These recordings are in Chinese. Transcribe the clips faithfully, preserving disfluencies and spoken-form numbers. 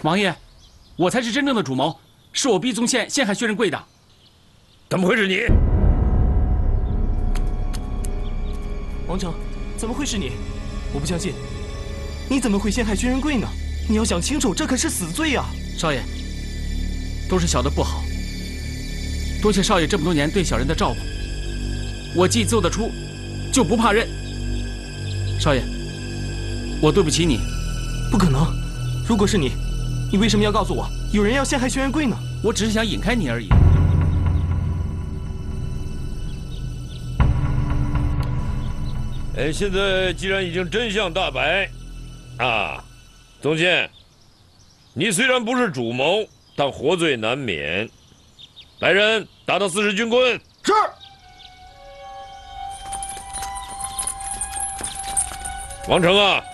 王爷，我才是真正的主谋，是我逼宗宪陷害薛仁贵的。 怎么会是你？ 王成，怎么会是你？我不相信，你怎么会陷害薛仁贵呢？你要想清楚，这可是死罪啊！ 少爷，都是小的不好，多谢少爷这么多年对小人的照顾，我既做得出，就不怕认。少爷，我对不起你。 不可能，如果是你，你为什么要告诉我有人要陷害薛仁贵呢？ 我只是想引开你而已。 哎，现在既然已经真相大白，啊，宗宪，你虽然不是主谋，但活罪难免。来人，打到四十军棍。 是。 王成啊，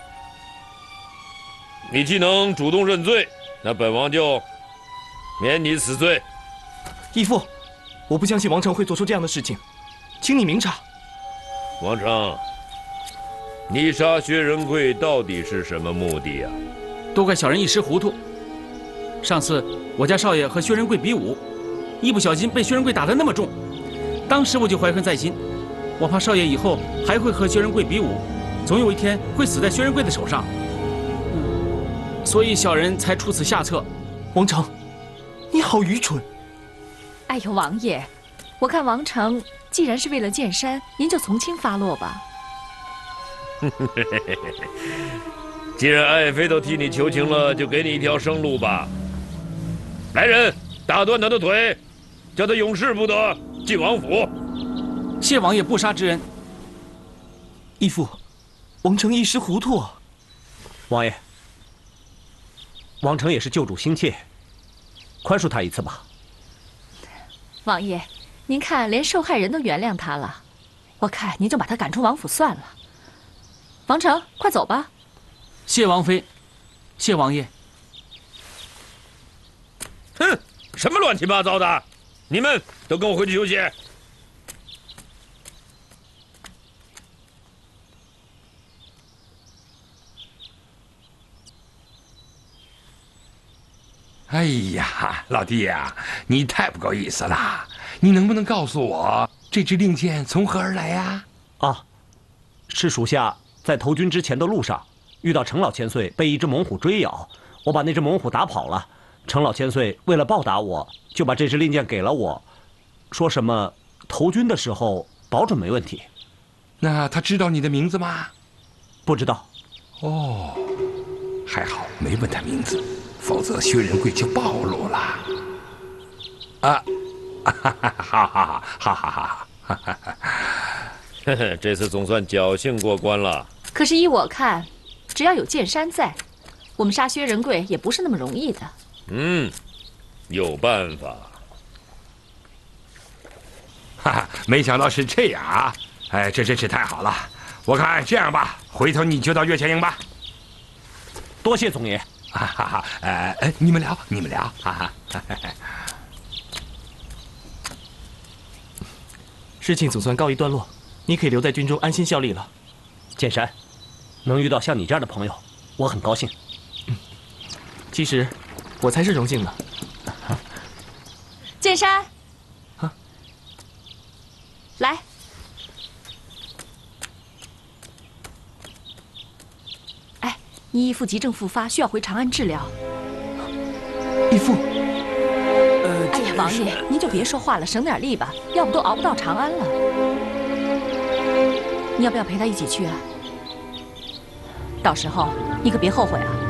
你既能主动认罪，那本王就免你死罪。 义父，我不相信王成会做出这样的事情，请你明察。 王成。你杀薛仁贵到底是什么目的啊？ 都怪小人一时糊涂。上次我家少爷和薛仁贵比武，一不小心被薛仁贵打得那么重，当时我就怀恨在心，我怕少爷以后还会和薛仁贵比武，总有一天会死在薛仁贵的手上，嗯，所以小人才出此下策。 王成，你好愚蠢！ 哎呦，王爷，我看王成既然是为了见山，您就从轻发落吧。 既然爱妃都替你求情了，就给你一条生路吧。来人，打断他的腿，叫他永世不得进王府。 谢王爷不杀之恩。 义父，王成一时糊涂啊。 王爷，王成也是救主心切，宽恕他一次吧。 王爷，您看连受害人都原谅他了，我看您就把他赶出王府算了。王成，快走吧。 谢王妃，谢王爷。 哼，什么乱七八糟的！你们都跟我回去休息。 哎呀，老弟呀，你太不够意思了！你能不能告诉我，这支令箭从何而来呀？ 啊，是属下在投军之前的路上，遇到程老千岁被一只猛虎追咬，我把那只猛虎打跑了。程老千岁为了报答我，就把这支令箭给了我，说什么投军的时候保准没问题。 那他知道你的名字吗？ 不知道。 哦，还好没问他名字，否则薛仁贵就暴露了。啊，哈哈哈哈哈哈哈哈！ 呵呵，这次总算侥幸过关了。 可是依我看，只要有剑山在，我们杀薛仁贵也不是那么容易的。 嗯，有办法。 哈哈，没想到是这样啊！哎，这真是太好了。我看这样吧，回头你就到岳前营吧。 多谢总爷。 哈哈哈，呃，你们聊，你们聊，哈哈。 事情总算告一段落，你可以留在军中安心效力了。 剑山，能遇到像你这样的朋友，我很高兴。 嗯，其实我才是荣幸呢。 剑山， 啊， 来。哎，你义父急症复发，需要回长安治疗。 义父。 哎呀，王爷，您就别说话了，省点力吧，要不都熬不到长安了。你要不要陪他一起去啊？到时候你可别后悔啊！